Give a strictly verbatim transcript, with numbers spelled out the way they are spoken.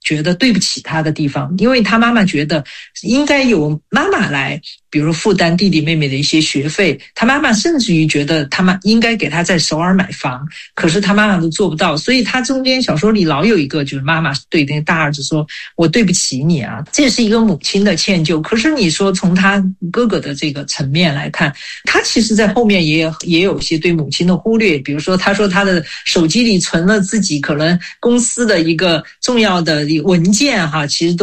觉得对不起他的地方，因为他妈妈觉得应该由妈妈来比如负担弟弟妹妹的一些学费，他妈妈甚至于觉得他妈应该给他在首尔买房，可是他妈妈都做不到，所以他中间小说里老有一个就是妈妈对那个大儿子说我对不起你啊，这是一个母亲的歉疚。可是你说从他哥哥的这个层面来看，他其实在后面也也有些对母亲的忽略，比如说他说他的手机里存了自己可能公司的一个重要的文件哈，其实都